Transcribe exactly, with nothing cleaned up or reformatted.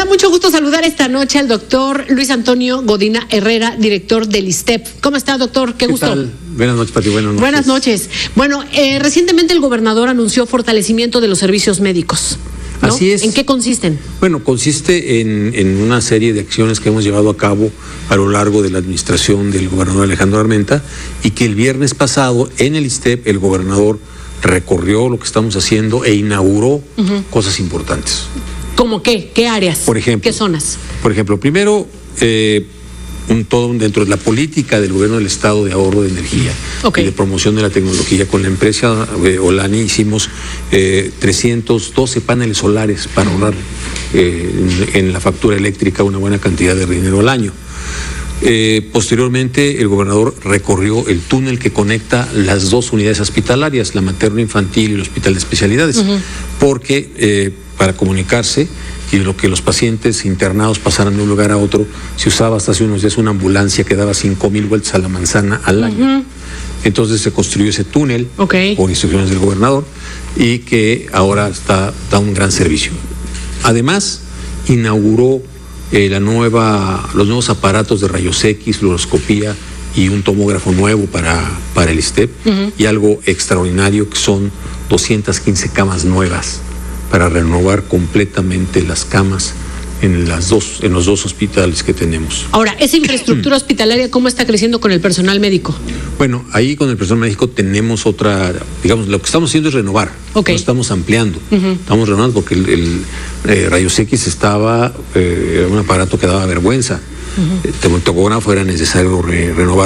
Me da mucho gusto saludar esta noche al doctor Luis Antonio Godina Herrera, director del I S T E P. ¿Cómo está, doctor? Qué, ¿Qué gusto. tal? Buenas noches, Pati. Buenas noches. Buenas noches. Bueno, eh, recientemente el gobernador anunció fortalecimiento de los servicios médicos, ¿no? Así es. ¿En qué consisten? Bueno, consiste en, en una serie de acciones que hemos llevado a cabo a lo largo de la administración del gobernador Alejandro Armenta, y que el viernes pasado en el I S T E P el gobernador recorrió lo que estamos haciendo e inauguró uh-huh. cosas importantes. ¿Cómo qué? ¿Qué áreas? Por ejemplo, ¿qué zonas? Por ejemplo, primero, eh, un todo dentro de la política del gobierno del Estado de ahorro de energía okay. y de promoción de la tecnología. Con la empresa eh, Olani hicimos eh, trescientos doce paneles solares para ahorrar eh, en, en la factura eléctrica una buena cantidad de dinero al año. Eh, posteriormente, el gobernador recorrió el túnel que conecta las dos unidades hospitalarias, la materno-infantil y el hospital de especialidades, uh-huh. porque eh, para comunicarse y lo que los pacientes internados pasaran de un lugar a otro, se usaba hasta hace unos días una ambulancia que daba cinco mil vueltas a la manzana al año. Uh-huh. Entonces se construyó ese túnel okay. por instrucciones del gobernador, y que ahora está da un gran servicio. Además, inauguró eh, la nueva, los nuevos aparatos de rayos X, fluoroscopía y un tomógrafo nuevo para, para el I S T E P, uh-huh. y algo extraordinario que son doscientas quince camas nuevas para renovar completamente las camas en las dos, en los dos hospitales que tenemos. Ahora, esa infraestructura hospitalaria, ¿cómo está creciendo con el personal médico? Bueno, ahí con el personal médico tenemos otra, digamos, lo que estamos haciendo es renovar, okay. no estamos ampliando, uh-huh. estamos renovando porque el, el eh, rayos X estaba, eh, un aparato que daba vergüenza, uh-huh. el tomógrafo era necesario re, renovar.